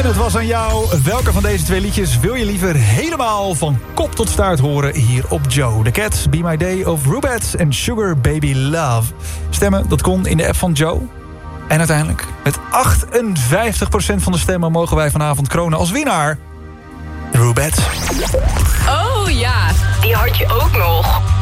En het was aan jou. Welke van deze twee liedjes wil je liever helemaal van kop tot staart horen hier op Joe? The Cats, Be My Day of Rubettes en Sugar Baby Love. Stemmen, dat kon in de app van Joe. En uiteindelijk, met 58% van de stemmen mogen wij vanavond kronen als winnaar Rubettes. Oh ja, die had je ook nog.